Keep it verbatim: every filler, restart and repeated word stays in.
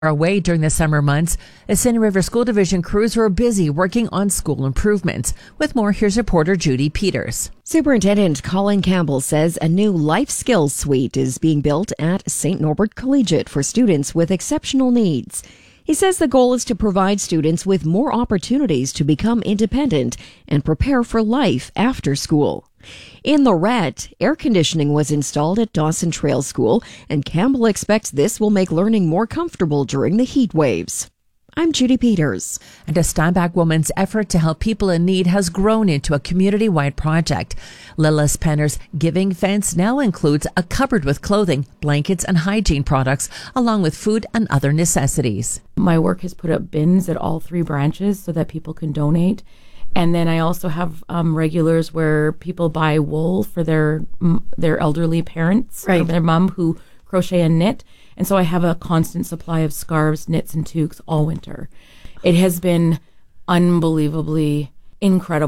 away during the summer months, Ascend River School Division crews were busy working on school improvements. With more, here's reporter Judy Peters. Superintendent Colin Campbell says a new life skills suite is being built at Saint Norbert Collegiate for students with exceptional needs. He says the goal is to provide students with more opportunities to become independent and prepare for life after school. In Lorette, air conditioning was installed at Dawson Trail School, and Campbell expects this will make learning more comfortable during the heat waves. I'm Judy Peters. And a Steinbach woman's effort to help people in need has grown into a community-wide project. Lillis Penner's Giving Fence now includes a cupboard with clothing, blankets, and hygiene products, along with food and other necessities. My work has put up bins at all three branches so that people can donate. And then I also have um, regulars where people buy wool for their their elderly parents, right, or their mom who crochet and knit. And so I have a constant supply of scarves, knits, and toques all winter. It has been unbelievably incredible.